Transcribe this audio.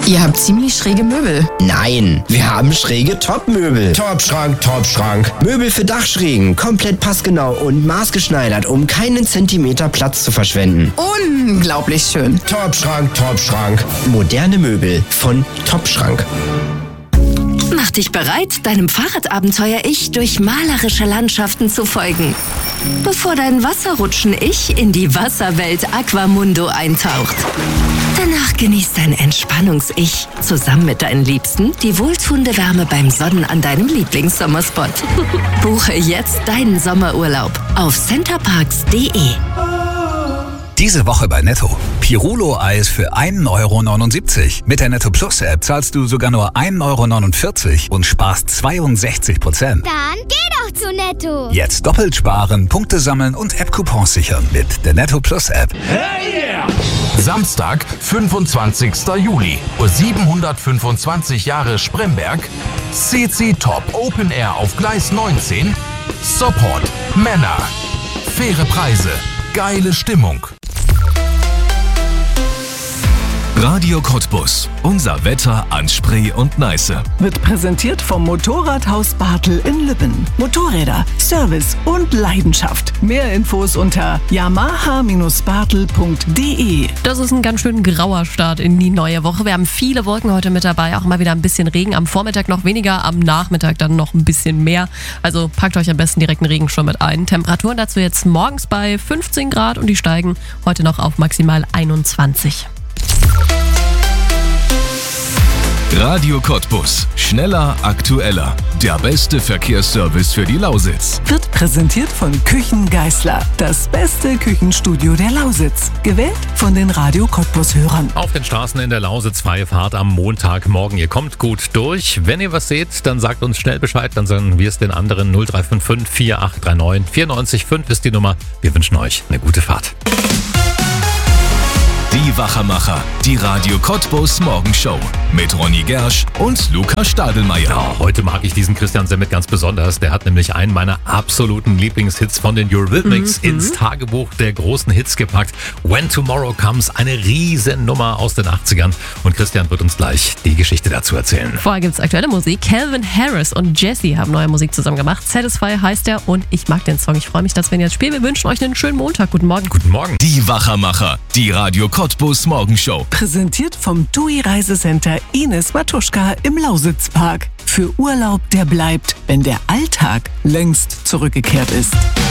Ihr habt ziemlich schräge Möbel. Nein, wir haben schräge Top-Möbel. Top-Schrank, Top-Schrank. Möbel für Dachschrägen, komplett passgenau und maßgeschneidert, um keinen Zentimeter Platz zu verschwenden. Unglaublich schön. Top-Schrank, Top-Schrank. Moderne Möbel von Top-Schrank. Mach dich bereit, deinem Fahrradabenteuer-Ich durch malerische Landschaften zu folgen. Bevor dein Wasserrutschen-Ich in die Wasserwelt Aquamundo eintaucht. Danach genießt dein Entspannungs-Ich zusammen mit deinen Liebsten die wohltuende Wärme beim Sonnen an deinem Lieblingssommerspot. Buche jetzt deinen Sommerurlaub auf centerparks.de. Diese Woche bei Netto. Pirulo-Eis für 1,79 €. Mit der Netto Plus App zahlst du sogar nur 1,49 € und sparst 62%. Dann geh doch zu Netto. Jetzt doppelt sparen, Punkte sammeln und App-Coupons sichern mit der Netto Plus App. Hey yeah! Samstag, 25. Juli, 725 Jahre Spremberg, CC Top Open Air auf Gleis 19, Support, Männer, faire Preise, geile Stimmung. Radio Cottbus. Unser Wetter an Spree und Neiße. Wird präsentiert vom Motorradhaus Bartel in Lübben. Motorräder, Service und Leidenschaft. Mehr Infos unter yamaha-bartel.de. Das ist ein ganz schön grauer Start in die neue Woche. Wir haben viele Wolken heute mit dabei, auch mal wieder ein bisschen Regen. Am Vormittag noch weniger, am Nachmittag dann noch ein bisschen mehr. Also packt euch am besten direkt einen Regenschirm mit ein. Temperaturen dazu jetzt morgens bei 15 Grad und die steigen heute noch auf maximal 21. Radio Cottbus. Schneller, aktueller. Der beste Verkehrsservice für die Lausitz. Wird präsentiert von Küchen Geißler. Das beste Küchenstudio der Lausitz. Gewählt von den Radio Cottbus-Hörern. Auf den Straßen in der Lausitz freie Fahrt am Montagmorgen. Ihr kommt gut durch. Wenn ihr was seht, dann sagt uns schnell Bescheid. Dann sagen wir es den anderen. 0355 4839 94,5 ist die Nummer. Wir wünschen euch eine gute Fahrt. Die Wachermacher. Die Radio Cottbus Morgenshow. Mit Ronny Gersch und Luca Stadelmeier. Ja, heute mag ich diesen Christian Semmet ganz besonders. Der hat nämlich einen meiner absoluten Lieblingshits von den Eurythmics ins Tagebuch der großen Hits gepackt. When Tomorrow Comes, eine Riesennummer aus den 80ern. Und Christian wird uns gleich die Geschichte dazu erzählen. Vorher gibt es aktuelle Musik. Calvin Harris und Jessie haben neue Musik zusammen gemacht. Satisfy heißt er und ich mag den Song. Ich freue mich, dass wir ihn jetzt spielen. Wir wünschen euch einen schönen Montag. Guten Morgen. Guten Morgen. Die Wachermacher. Die Radio Cottbus Morgenshow. Präsentiert vom TUI Reisecenter Ines Matuschka im Lausitzpark. Für Urlaub, der bleibt, wenn der Alltag längst zurückgekehrt ist.